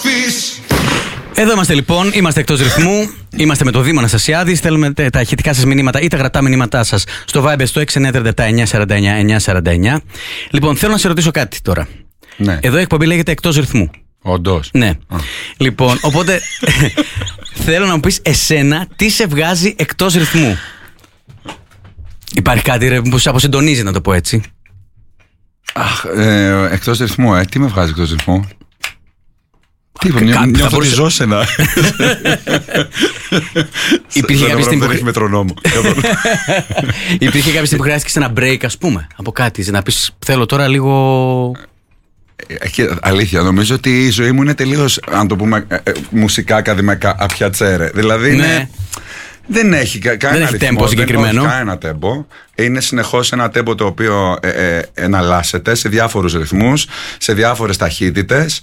επιστροφής. Εδώ είμαστε λοιπόν, είμαστε εκτός ρυθμού. Είμαστε με το Δήμο Αναστασιάδη. Στέλνουμε τα ηχητικά σας μηνύματα ή τα γραπτά μηνύματά σας στο Viber στο 6937-949-949. Λοιπόν, θέλω να σε ρωτήσω κάτι τώρα. Ναι. Εδώ η εκπομπή λέγεται εκτός ρυθμού. Όντως. Ναι. Λοιπόν, οπότε θέλω να μου πεις εσένα τι σε βγάζει εκτός ρυθμού. Υπάρχει κάτι που σε αποσυντονίζει, να το πω έτσι? Εκτός ρυθμού, τι με βγάζει εκτός ρυθμού? Νιώθω ότι ζω σε ένα. Υπήρχε κάποια στιγμή που μετρονόμο. Υπήρχε κάποια στιγμή που χρειάστηκε ένα break, ας πούμε, από κάτι, να πεις θέλω τώρα λίγο. Αλήθεια, νομίζω ότι η ζωή μου είναι τελείως, αν το πούμε μουσικά ακαδημαϊκά, απιατσέρε. Δηλαδή ναι. Δεν έχει κανένα τέμπο συγκεκριμένο. Δεν έχει κανένα τέμπο. Είναι συνεχώς ένα τέμπο το οποίο εναλλάσσεται σε διάφορους ρυθμούς, σε διάφορες ταχύτητες.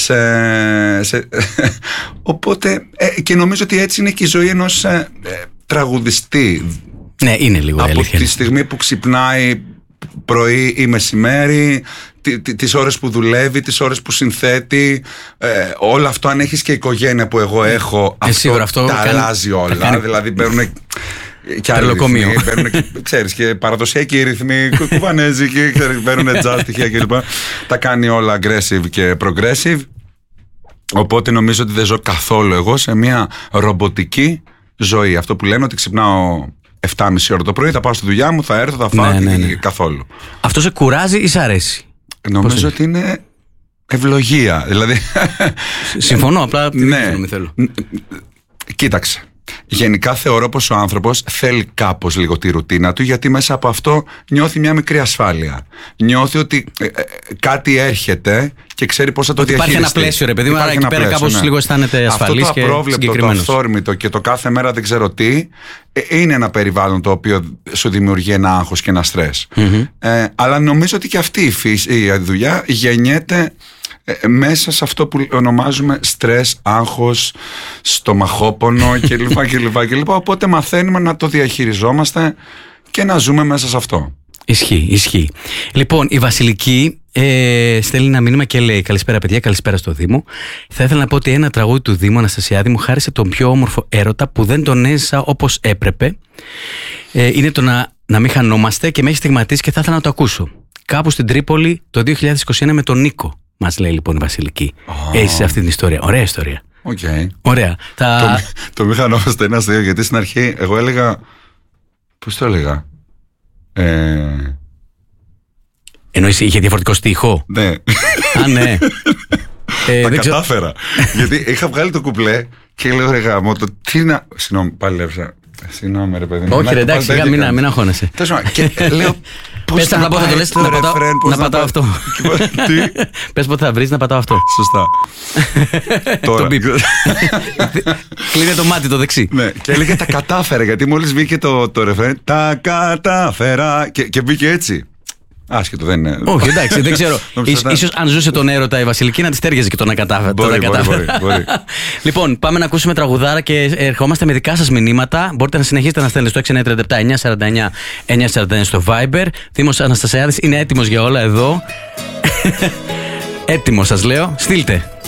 Οπότε και νομίζω ότι έτσι είναι και η ζωή ενός τραγουδιστή. Ναι, είναι λίγο από αλήθεια. τη στιγμή που ξυπνάει πρωί ή μεσημέρι, τις ώρες που δουλεύει, τις ώρες που συνθέτει, όλο αυτό, αν έχεις και οικογένεια που εγώ έχω, αυτό τα αλλάζει όλα. Δηλαδή παίρνουν και άλλοι ρυθμοί, ξέρεις, και παραδοσιακοί ρυθμοί, κουβανέζικοι, παίρνουν jazz στοιχεία κλπ. Τα κάνει όλα aggressive και progressive. Οπότε νομίζω ότι δεν ζω καθόλου εγώ σε μια ρομποτική ζωή. Αυτό που λένε ότι ξυπνάω 7.30 ώρα το πρωί, θα πάω στη δουλειά μου, θα έρθω, θα φάω και καθόλου. Αυτό σε κουράζει ή σε αρέσει? Νομίζω ότι είναι ευλογία. Δηλαδή. Συμφωνώ, απλά δεν θέλω. Κοίταξε. Γενικά θεωρώ πως ο άνθρωπος θέλει κάπως λίγο τη ρουτίνα του, γιατί μέσα από αυτό νιώθει μια μικρή ασφάλεια. Νιώθει ότι κάτι έρχεται και ξέρει πώς θα το διαχειριστεί. Υπάρχει ένα πλαίσιο, ρε παιδί μου, άρα εκεί πέρα κάπως λίγο αισθάνεται ασφαλής και συγκεκριμένος. Αυτό το απρόβλεπτο, το αυθόρμητο και το κάθε μέρα δεν ξέρω τι, είναι ένα περιβάλλον το οποίο σου δημιουργεί ένα άγχος και ένα στρες. Αλλά νομίζω ότι και αυτή η δουλειά γεννιέται μέσα σε αυτό που ονομάζουμε στρες, άγχος, στομαχόπονο κλπ. Οπότε μαθαίνουμε να το διαχειριζόμαστε και να ζούμε μέσα σε αυτό. Ισχύει. Λοιπόν, η Βασιλική στέλνει ένα μήνυμα και λέει: καλησπέρα, παιδιά, καλησπέρα στο Δήμο. Θα ήθελα να πω ότι ένα τραγούδι του Δήμου Αναστασιάδη μου χάρισε τον πιο όμορφο έρωτα που δεν τον έζησα όπως έπρεπε. Είναι το να μην χανόμαστε και με έχει στιγματίσει και θα ήθελα να το ακούσω. Κάπου στην Τρίπολη το 2021 με τον Νίκο. Μας λέει λοιπόν η Βασιλική. Έχεις αυτή την ιστορία. Ωραία ιστορία. Okay. Ωραία. Το μη χανόμαστε είναι αστείο, γιατί στην αρχή εγώ έλεγα. Πώς το έλεγα? Εννοείς είχε διαφορετικό στίχο? Ναι. Α, ναι. Τα κατάφερα. Γιατί είχα βγάλει το κουπλέ και λέω ρε γάμο, τι να. Συγγνώμη, πάλι έψα. Συγγνώμη ρε παιδί μου. Όχι ρε, εντάξει, μην αγχώνεσαι. Και λέω. Πες θα το λες να πατάω αυτό. Πες πότε θα βρεις να πατάω αυτό. Σωστά. Το μπιπ. Κλείνε το μάτι το δεξί. Ναι, και έλεγε τα κατάφερα, γιατί μόλις βγήκε το ρεφρέν, τα κατάφερα, και μπήκε έτσι. Άσχετο, δεν είναι. Όχι, εντάξει, δεν ξέρω. Ίσως αν ζούσε τον έρωτα η Βασιλική να τη τέριαζε και το να κατάφερε. Μπορεί. Λοιπόν, πάμε να ακούσουμε τραγουδάρα και ερχόμαστε με δικά σας μηνύματα. Μπορείτε να συνεχίσετε να στέλνετε στο 6937-949-949 στο Viber. Δήμος Αναστασιάδης είναι έτοιμος για όλα εδώ. Έτοιμος, σας λέω. Στείλτε.